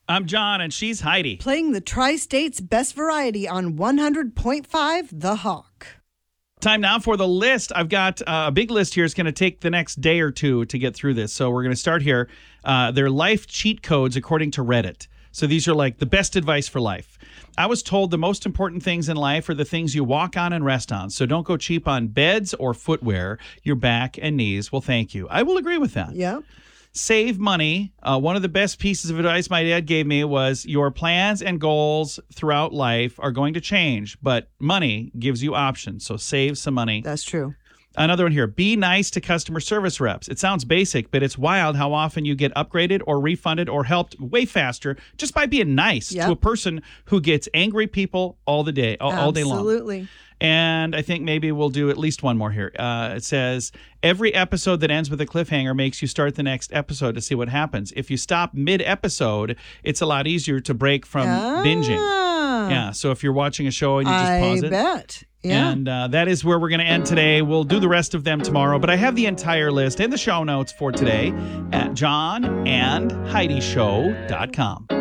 I'm John, and she's Heidi. Playing the Tri-State's best variety on 100.5 The Hawk. Time now for the list. I've got a big list here. It's going to take the next day or two to get through this. So we're going to start here. They're life cheat codes according to Reddit. So these are like the best advice for life. I was told the most important things in life are the things you walk on and rest on. So don't go cheap on beds or footwear, your back and knees. Well, thank you. I will agree with that. Yeah. Save money. One of the best pieces of advice my dad gave me was your plans and goals throughout life are going to change, but money gives you options. So save some money. That's true. Another one here. Be nice to customer service reps. It sounds basic, but it's wild how often you get upgraded or refunded or helped way faster just by being nice to a person who gets angry people all day long. Absolutely. And I think maybe we'll do at least one more here. It says, every episode that ends with a cliffhanger makes you start the next episode to see what happens. If you stop mid-episode, it's a lot easier to break from binging. Yeah, so if you're watching a show and you just pause it. I bet. Yeah. And that is where we're going to end today. We'll do the rest of them tomorrow. But I have the entire list in the show notes for today at johnandheidishow.com.